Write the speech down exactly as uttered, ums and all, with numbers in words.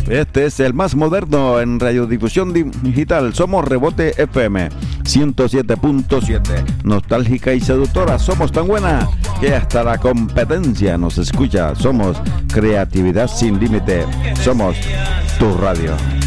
Este es el más moderno en radiodifusión digital. Somos Rebote F M ciento siete punto siete. Nostálgica y seductora. Somos tan buena que hasta la competencia nos escucha. Somos creatividad sin límite. Somos tu radio.